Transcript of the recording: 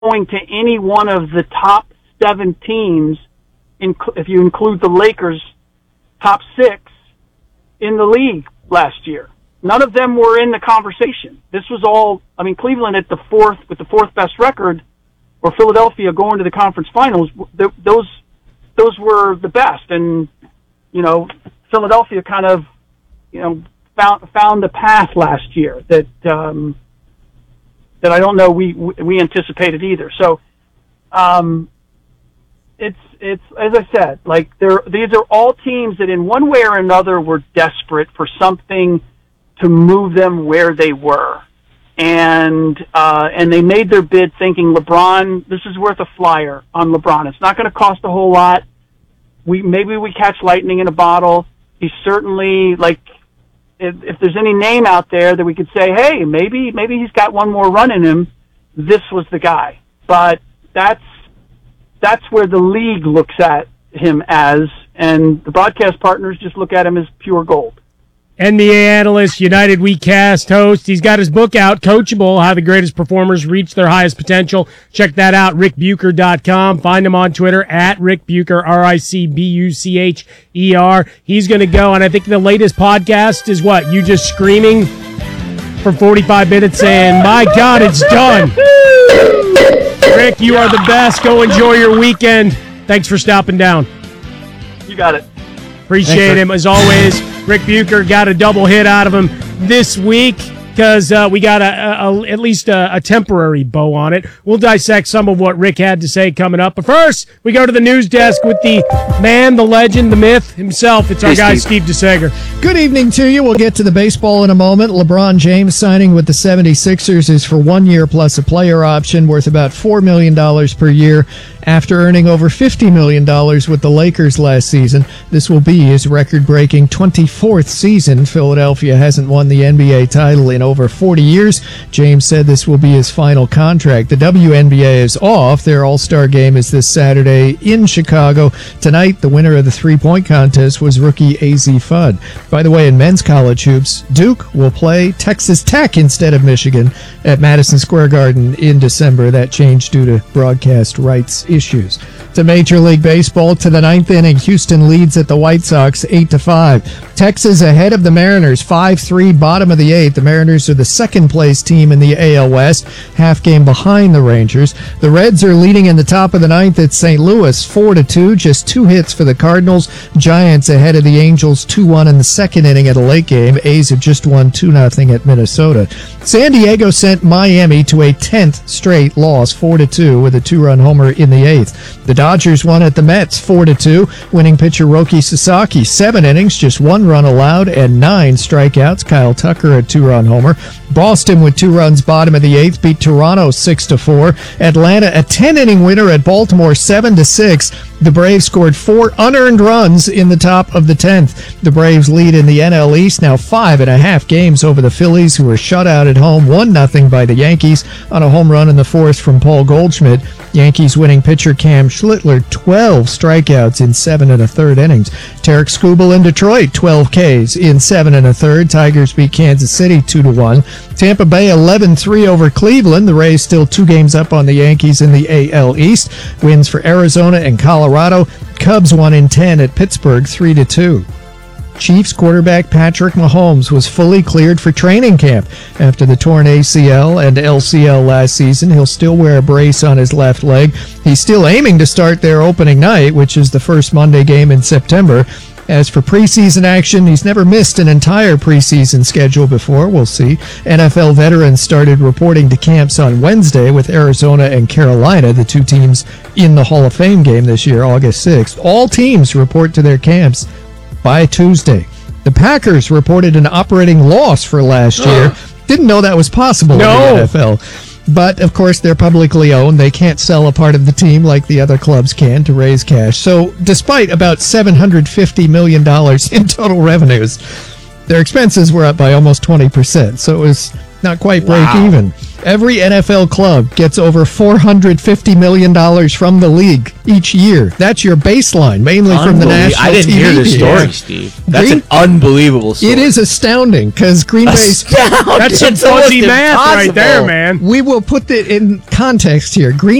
going to any one of the top 7 teams, if you include the Lakers, top 6 in the league last year. None of them were in the conversation. This was all, Cleveland with the fourth best record, or Philadelphia going to the conference finals, those were the best. And, Philadelphia kind of, found the path last year that I don't know we anticipated either. So, it's as I said, these are all teams that in one way or another were desperate for something to move them where they were, and they made their bid thinking LeBron, this is worth a flyer on LeBron. It's not going to cost a whole lot. Maybe we catch lightning in a bottle. He's certainly if there's any name out there that we could say, hey, maybe he's got one more run in him, this was the guy. But that's where the league looks at him as, and the broadcast partners just look at him as pure gold. NBA analyst, United WeCast host. He's got his book out, Coachable, How the Greatest Performers Reach Their Highest Potential. Check that out, rickbucher.com. Find him on Twitter, at Rick Bucher, RICBUCHER. He's going to go, and I think the latest podcast is what? You just screaming for 45 minutes saying, my God, it's done. Rick, you are the best. Go enjoy your weekend. Thanks for stopping down. You got it. Appreciate him, as always. Rick Bucher got a double hit out of him this week because we got at least a temporary bow on it. We'll dissect some of what Rick had to say coming up. But first, we go to the news desk with the man, the legend, the myth himself. It's our guy, Steve DeSager. Good evening to you. We'll get to the baseball in a moment. LeBron James signing with the 76ers is for 1 year plus a player option worth about $4 million per year after earning over $50 million with the Lakers last season. This will be his record-breaking 24th season. Philadelphia hasn't won the NBA title in over 40 years. James said this will be his final contract. The WNBA is off. Their All-Star game is this Saturday in Chicago. Tonight, the winner of the three-point contest was rookie AZ Fudd. By the way, in men's college hoops, Duke will play Texas Tech instead of Michigan at Madison Square Garden in December. That changed due to broadcast rights issues. To Major League Baseball, to the ninth inning, Houston leads at the White Sox 8-5. Texas ahead of the Mariners 5-3, bottom of the eighth. The Mariners are the second-place team in the AL West, half game behind the Rangers. The Reds are leading in the top of the ninth at St. Louis 4-2, just 2 hits for the Cardinals. Giants ahead of the Angels 2-1 in the second inning at a late game. A's have just won 2-0 at Minnesota. San Diego sent Miami to a 10th straight loss 4-2 with a 2-run homer in the eighth. The Dodgers won at the Mets 4-2, winning pitcher Roki Sasaki 7 innings, just 1 run allowed and 9 strikeouts. Kyle Tucker a 2-run homer. Boston with 2 runs bottom of the eighth beat Toronto 6-4. Atlanta a 10-inning winner at Baltimore 7-6. The Braves scored 4 unearned runs in the top of the 10th. The Braves lead in the NL East now 5.5 games over the Phillies, who were shut out at home 1-0 by the Yankees on a home run in the fourth from Paul Goldschmidt. Yankees winning pitcher Cam Schlittler 12 strikeouts in 7 1/3 innings. Tarek Skubal in Detroit 12 Ks in 7 1/3. Tigers beat Kansas City 2-1. Tampa Bay 11-3 over Cleveland. The Rays still 2 games up on the Yankees in the AL East. Wins for Arizona and Colorado. Cubs won in 10 at Pittsburgh 3-2. Chiefs quarterback Patrick Mahomes was fully cleared for training camp after the torn ACL and LCL last season. He'll still wear a brace on his left leg. He's still aiming to start their opening night, which is the first Monday game in September. As for preseason action, he's never missed an entire preseason schedule before. We'll see. NFL veterans started reporting to camps on Wednesday with Arizona and Carolina, the 2 teams in the Hall of Fame game this year, August 6th. All teams report to their camps by Tuesday. The Packers reported an operating loss for last year. Didn't know that was possible in the NFL. But, of course, they're publicly owned. They can't sell a part of the team like the other clubs can to raise cash. So, despite about $750 million in total revenues, their expenses were up by almost 20%. So it was Not quite break even. Every NFL club gets over $450 million from the league each year. That's your baseline, mainly from the national I didn't TV hear this story, deals. Steve. That's an unbelievable story. It is astounding because Green Bay's... That's some fuzzy math right there, man. We will put it in context here. Green